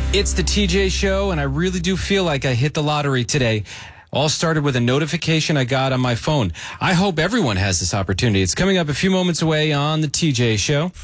It's the TJ Show, and I really do feel like I hit the lottery today. All started with a notification I got on my phone. I hope everyone has this opportunity. It's coming up a few moments away on the TJ Show.